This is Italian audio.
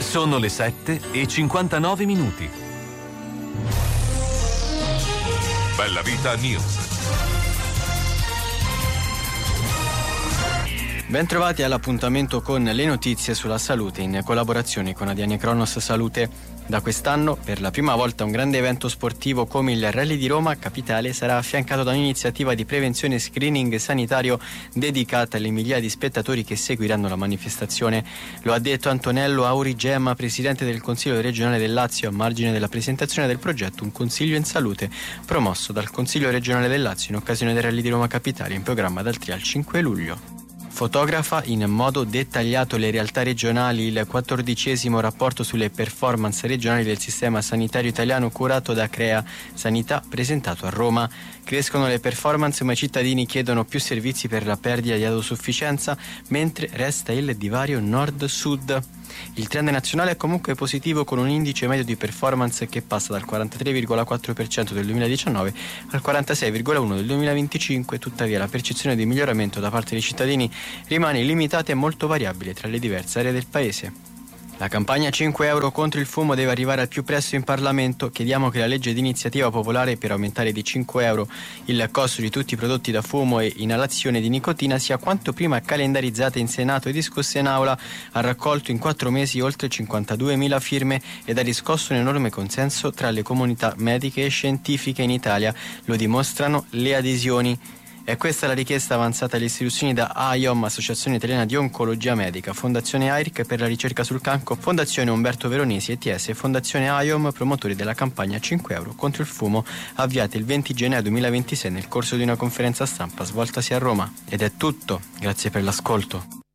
Sono le 7:59. Bella Vita News. Bentrovati all'appuntamento con le notizie sulla salute in collaborazione con Adiane Cronos Salute. Da quest'anno, per la prima volta, un grande evento sportivo come il Rally di Roma Capitale sarà affiancato da un'iniziativa di prevenzione e screening sanitario dedicata alle migliaia di spettatori che seguiranno la manifestazione. Lo ha detto Antonello Aurigemma, presidente del Consiglio regionale del Lazio, a margine della presentazione del progetto Un Consiglio in Salute, promosso dal Consiglio regionale del Lazio in occasione del Rally di Roma Capitale, in programma dal 3 al 5 luglio. Fotografa in modo dettagliato le realtà regionali il 14° rapporto sulle performance regionali del sistema sanitario italiano curato da Crea Sanità, presentato a Roma. Crescono le performance, ma i cittadini chiedono più servizi per la perdita di autosufficienza, mentre resta il divario nord-sud. Il trend nazionale è comunque positivo, con un indice medio di performance che passa dal 43,4% del 2019 al 46,1% del 2025, tuttavia la percezione di miglioramento da parte dei cittadini rimane limitata e molto variabile tra le diverse aree del paese. La campagna 5 euro contro il fumo deve arrivare al più presto in Parlamento. Chiediamo che la legge di iniziativa popolare per aumentare di 5 euro il costo di tutti i prodotti da fumo e inalazione di nicotina sia quanto prima calendarizzata in Senato e discussa in Aula. Ha raccolto in 4 mesi oltre 52.000 firme ed ha riscosso un enorme consenso tra le comunità mediche e scientifiche in Italia. Lo dimostrano le adesioni. È questa la richiesta avanzata alle istituzioni da AIOM, Associazione Italiana di Oncologia Medica, Fondazione AIRC per la ricerca sul cancro, Fondazione Umberto Veronesi ETS e Fondazione AIOM, promotori della campagna 5 euro contro il fumo, avviata il 20 gennaio 2026 nel corso di una conferenza stampa svoltasi a Roma. Ed è tutto, grazie per l'ascolto.